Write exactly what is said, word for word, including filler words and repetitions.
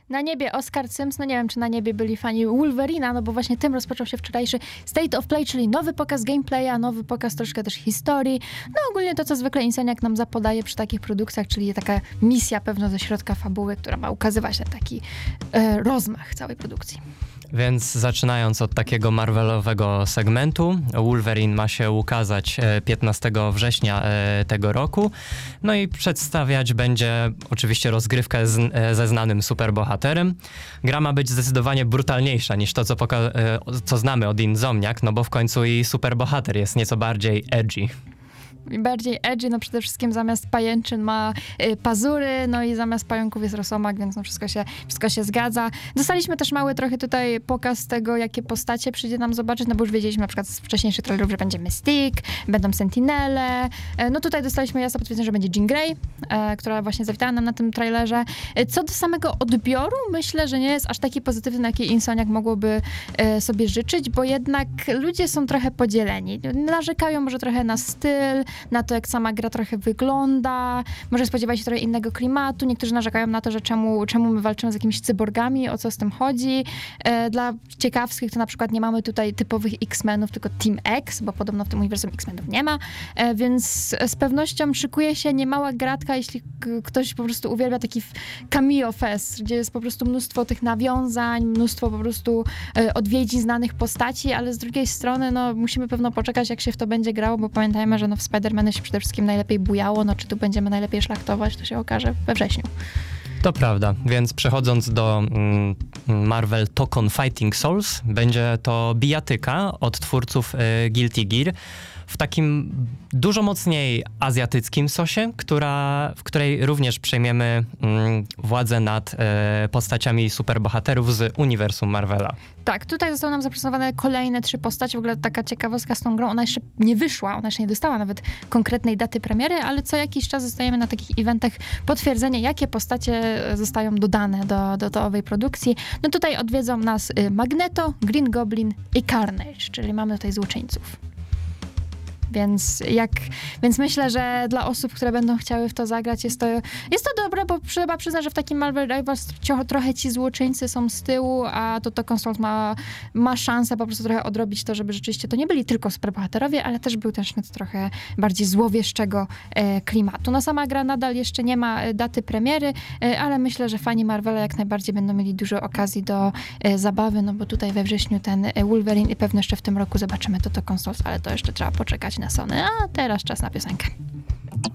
Na niebie Oscar Sims, no nie wiem, czy na niebie byli fani Wolverina, no bo właśnie tym rozpoczął się wczorajszy State of Play, czyli nowy pokaz gameplaya, nowy pokaz troszkę też historii. No ogólnie to, co zwykle Insomniac nam zapodaje przy takich produkcjach, czyli taka misja pewno ze środka fabuły, która ma ukazywać ten taki e, rozmach całej produkcji. Więc zaczynając od takiego Marvelowego segmentu, Wolverine ma się ukazać piętnastego września tego roku. No i przedstawiać będzie oczywiście rozgrywkę z, ze znanym superbohaterem. Gra ma być zdecydowanie brutalniejsza niż to, co, poka- co znamy od Insomniac, no bo w końcu i superbohater jest nieco bardziej edgy. Bardziej edgy, no przede wszystkim zamiast pajęczyn ma y, pazury, no i zamiast pająków jest rosomak, więc no wszystko się, wszystko się zgadza. Dostaliśmy też mały trochę tutaj pokaz tego, jakie postacie przyjdzie nam zobaczyć, no bo już wiedzieliśmy na przykład z wcześniejszych trailerów, że będzie Mystique, będą Sentinele. E, no tutaj dostaliśmy jasno potwierdzenie, że będzie Jean Grey, e, która właśnie zawitała nam na tym trailerze. E, co do samego odbioru, myślę, że nie jest aż taki pozytywny, na jaki Insomniac mogłoby e, sobie życzyć, bo jednak ludzie są trochę podzieleni. Narzekają może trochę na styl, na to, jak sama gra trochę wygląda, może spodziewać się trochę innego klimatu. Niektórzy narzekają na to, że czemu, czemu my walczymy z jakimiś cyborgami, o co z tym chodzi. E, dla ciekawskich to na przykład nie mamy tutaj typowych X-Menów, tylko Team X, bo podobno w tym uniwersum X-Menów nie ma, e, więc z pewnością szykuje się niemała gratka, jeśli k- ktoś po prostu uwielbia taki cameo fest, gdzie jest po prostu mnóstwo tych nawiązań, mnóstwo po prostu e, odwiedzin znanych postaci, ale z drugiej strony no, musimy pewno poczekać, jak się w to będzie grało, bo pamiętajmy, że no, w Spider-Man się przede wszystkim najlepiej bujało, no czy tu będziemy najlepiej szlachtować, to się okaże we wrześniu. To prawda, więc przechodząc do mm, Marvel Tokon Fighting Souls, będzie to bijatyka od twórców y, Guilty Gear w takim dużo mocniej azjatyckim sosie, która, w której również przejmiemy mm, władzę nad y, postaciami superbohaterów z uniwersum Marvela. Tak, tutaj zostały nam zaprezentowane kolejne trzy postacie. W ogóle taka ciekawostka z tą grą, ona jeszcze nie wyszła, ona jeszcze nie dostała nawet konkretnej daty premiery, ale co jakiś czas zostajemy na takich eventach potwierdzenie, jakie postacie zostają dodane do, do, do owej produkcji. No tutaj odwiedzą nas Magneto, Green Goblin i Carnage, czyli mamy tutaj złoczyńców. Więc, jak, więc myślę, że dla osób, które będą chciały w to zagrać, jest to, jest to dobre, bo trzeba przyznać, że w takim Marvel Rivals trochę ci złoczyńcy są z tyłu, a to to Console ma, ma szansę po prostu trochę odrobić to, żeby rzeczywiście to nie byli tylko superbohaterowie, ale też był też trochę bardziej złowieszczego e, klimatu. No sama gra nadal jeszcze nie ma daty premiery, e, ale myślę, że fani Marvela jak najbardziej będą mieli dużo okazji do e, zabawy, no bo tutaj we wrześniu ten Wolverine i pewno jeszcze w tym roku zobaczymy to to Console, ale to jeszcze trzeba poczekać na Sony, a teraz czas na piosenkę.